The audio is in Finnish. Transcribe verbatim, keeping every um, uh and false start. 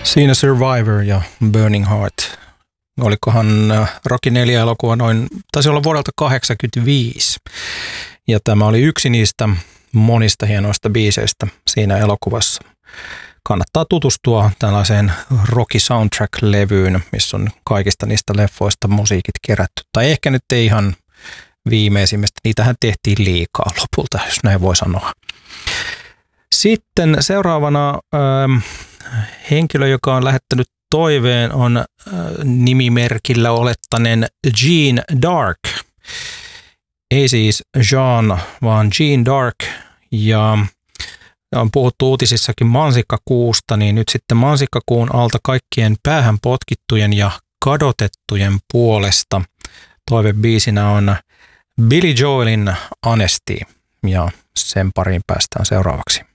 Siinä Survivor ja Burning Heart. Olikohan Rocky neljä elokuva noin, taisi olla vuodelta kahdeksankymmentäviisi. Ja tämä oli yksi niistä monista hienoista biiseistä siinä elokuvassa. Kannattaa tutustua tällaiseen Rocky Soundtrack-levyyn, missä on kaikista niistä leffoista musiikit kerätty. Tai ehkä nyt ei ihan viimeisimmistä, niitähän tehtiin liikaa lopulta, jos näin voi sanoa. Sitten seuraavana ähm, henkilö, joka on lähettänyt toiveen, on äh, nimimerkillä olettaneen Jean Dark. Ei siis Jean, vaan Jean Dark. Ja on puhuttu uutisissakin mansikkakuusta, niin nyt sitten mansikkakuun alta kaikkien päähän potkittujen ja kadotettujen puolesta toivebiisinä on Billy Joelin Honesty, ja sen pariin päästään seuraavaksi.